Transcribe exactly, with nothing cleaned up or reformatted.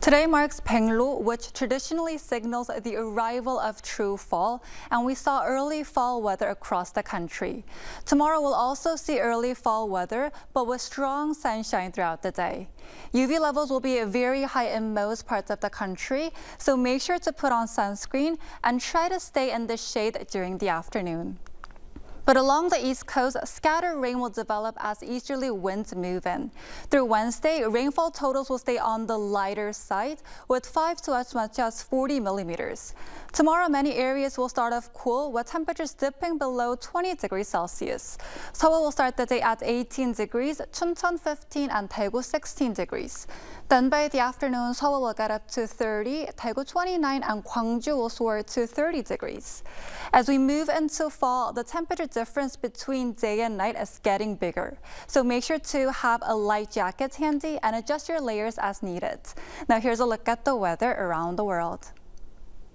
Today marks Penglo, which traditionally signals the arrival of true fall, and we saw early fall weather across the country. Tomorrow we'll also see early fall weather, but with strong sunshine throughout the day. U V levels will be very high in most parts of the country, so make sure to put on sunscreen and try to stay in the shade during the afternoon. But along the East Coast, scattered rain will develop as easterly winds move in. Through Wednesday, rainfall totals will stay on the lighter side, with five to as much as forty millimeters. Tomorrow, many areas will start off cool, with temperatures dipping below twenty degrees Celsius. Seoul will start the day at eighteen degrees, Chuncheon fifteen, and Daegu sixteen degrees. Then by the afternoon, Seoul will get up to thirty, Daegu twenty-nine, and Gwangju will soar to thirty degrees. As we move into fall, the temperature difference between day and night is getting bigger. So make sure to have a light jacket handy and adjust your layers as needed. Now here's a look at the weather around the world.